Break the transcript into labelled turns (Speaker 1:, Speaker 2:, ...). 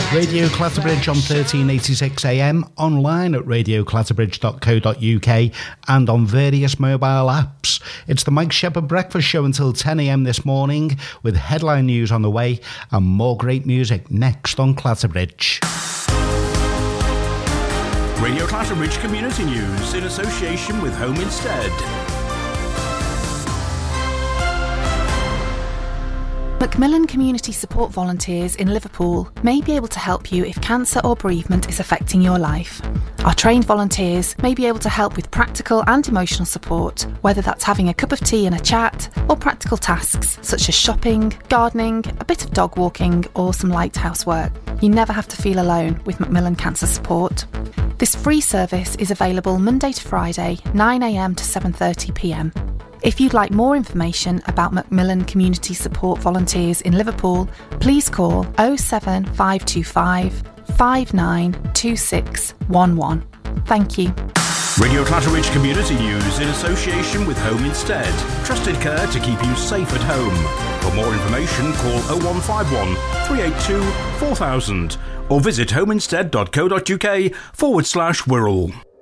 Speaker 1: Radio Clatterbridge on 1386 AM, online at radioclatterbridge.co.uk and on various mobile apps. It's the Mike Shepherd Breakfast Show until 10 AM this morning, with headline news on the way and more great music next on Clatterbridge.
Speaker 2: Radio Clatterbridge Community News in association with Home Instead.
Speaker 3: Macmillan Community Support Volunteers in Liverpool may be able to help you if cancer or bereavement is affecting your life. Our trained volunteers may be able to help with practical and emotional support, whether that's having a cup of tea and a chat, or practical tasks such as shopping, gardening, a bit of dog walking, or some light housework. You never have to feel alone with Macmillan Cancer Support. This free service is available Monday to Friday, 9 AM to 7:30 PM. If you'd like more information about Macmillan Community Support Volunteers in Liverpool, please call 07525 592611. Thank you.
Speaker 2: Radio Clatterbridge Community News in association with Home Instead. Trusted care to keep you safe at home. For more information, call 0151 382 4000 or visit homeinstead.co.uk/Wirral.